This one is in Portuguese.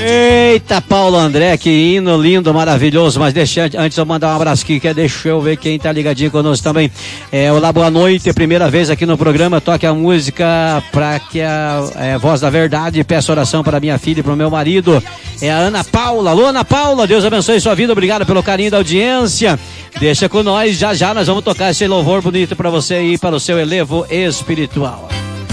Eita, Paulo André, que hino lindo, maravilhoso. Mas deixa, antes eu mandar um abraço aqui, deixa eu ver quem tá ligadinho conosco também. Olá, boa noite, primeira vez aqui no programa. Toque a música pra que a Voz da Verdade. Peço oração para minha filha e para o meu marido. É a Ana Paula. Alô, Ana Paula, Deus abençoe sua vida. Obrigado pelo carinho da audiência. Deixa com nós, já nós vamos tocar esse louvor bonito para você e para o seu elevo espiritual.